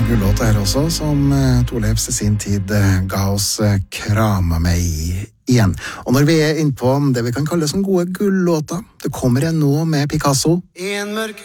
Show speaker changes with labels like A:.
A: gullåt her også, som Torleifs sin tid ga oss krama meg igjen. Og når vi inne på det vi kan kalle som gode gullåter, det kommer en nå med Picasso.
B: I en mørk